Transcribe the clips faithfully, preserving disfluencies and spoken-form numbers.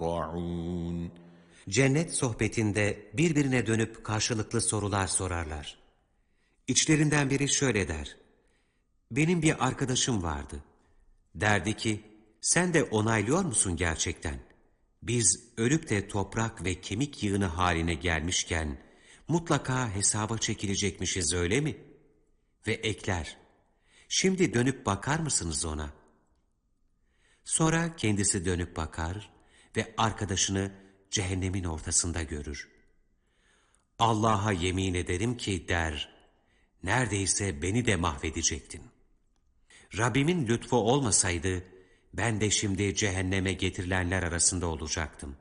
يَتَضَرَّعُونَ Cennet sohbetinde birbirine dönüp karşılıklı sorular sorarlar. İçlerinden biri şöyle der: benim bir arkadaşım vardı. Derdi ki, sen de onaylıyor musun gerçekten? Biz ölüp de toprak ve kemik yığını haline gelmişken mutlaka hesaba çekilecekmişiz, öyle mi? Ve ekler, şimdi dönüp bakar mısınız ona? Sonra kendisi dönüp bakar ve arkadaşını cehennemin ortasında görür. Allah'a yemin ederim ki der, neredeyse beni de mahvedecektin. Rabbimin lütfu olmasaydı, ben de şimdi cehenneme getirilenler arasında olacaktım.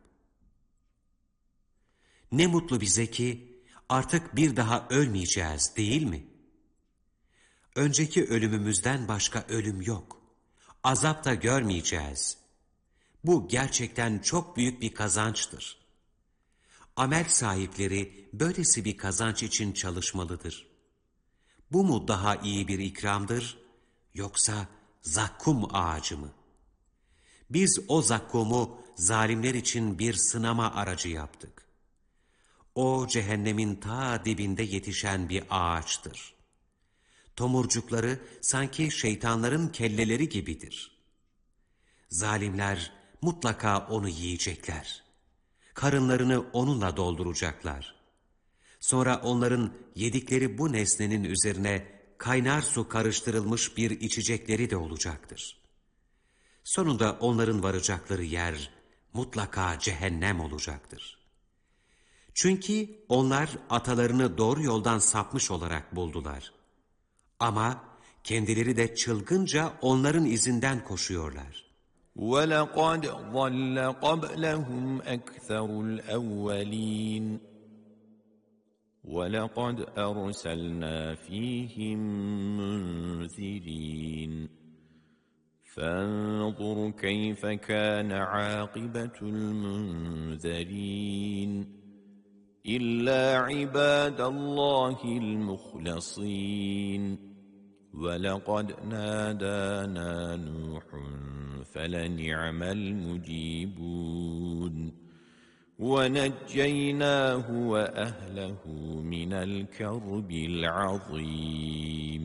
Ne mutlu bize ki artık bir daha ölmeyeceğiz, değil mi? Önceki ölümümüzden başka ölüm yok. Azap da görmeyeceğiz. Bu gerçekten çok büyük bir kazançtır. Amel sahipleri böylesi bir kazanç için çalışmalıdır. Bu mu daha iyi bir ikramdır, yoksa zakkum ağacı mı? Biz o zakkumu zalimler için bir sınama aracı yaptık. O cehennemin ta dibinde yetişen bir ağaçtır. Tomurcukları sanki şeytanların kelleleri gibidir. Zalimler mutlaka onu yiyecekler. Karınlarını onunla dolduracaklar. Sonra onların yedikleri bu nesnenin üzerine kaynar su karıştırılmış bir içecekleri de olacaktır. Sonunda onların varacakları yer mutlaka cehennem olacaktır. Çünkü onlar atalarını doğru yoldan sapmış olarak buldular. Ama kendileri de çılgınca onların izinden koşuyorlar. وَلَقَدْ ضَلَّ قَبْلَهُمْ أَكْثَرُ الْأَوَّلِينَ وَلَقَدْ أَرْسَلْنَا فِيهِمْ مُنذِرِينَ فَانظُرْ كَيْفَ كَانَ عَاقِبَةُ الْمُنذَرِينَ إِلَّا عِبَادَ اللَّهِ الْمُخْلَصِينَ وَلَقَدْ نَادَانَا نُوحٌ فَلَنِعْمَ الْمُجِيبُونَ وَنَجَّيْنَاهُ وَأَهْلَهُ مِنَ الْكَرْبِ الْعَظِيمِ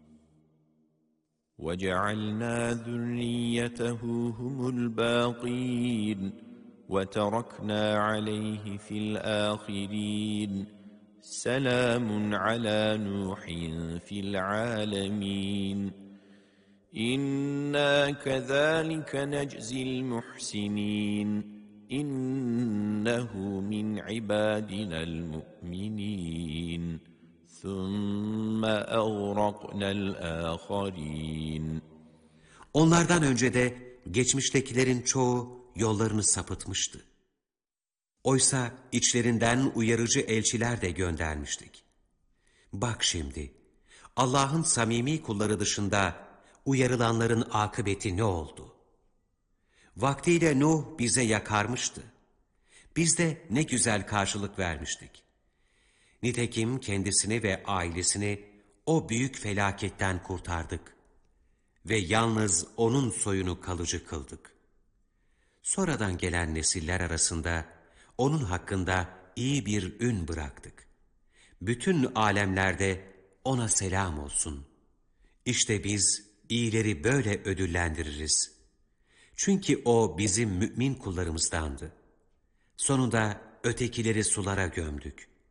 وَجَعَلْنَا ذُرِّيَّتَهُ هُمُ الْبَاقِينَ وَتَرَكْنَا عَلَيْهِ فِي الْآخِرِينَ سَلَامٌ عَلَى نُوحٍ فِي الْعَالَمِينَ إِنَّا كَذَلِكَ نَجْزِي الْمُحْسِنِينَ إِنَّهُ مِنْ عِبَادِنَا الْمُؤْمِنِينَ ثُمَّ أَغْرَقْنَا الْآخَرِينَ Onlardan önce de geçmiştekilerin çoğu yollarını sapıtmıştı. Oysa içlerinden uyarıcı elçiler de göndermiştik. Bak şimdi, Allah'ın samimi kulları dışında uyarılanların akıbeti ne oldu? Vaktiyle Nuh bize yakarmıştı. Biz de ne güzel karşılık vermiştik. Nitekim kendisini ve ailesini o büyük felaketten kurtardık. Ve yalnız onun soyunu kalıcı kıldık. Sonradan gelen nesiller arasında onun hakkında iyi bir ün bıraktık. Bütün alemlerde ona selam olsun. İşte biz iyileri böyle ödüllendiririz. Çünkü o bizim mümin kullarımızdandı. Sonunda ötekileri sulara gömdük.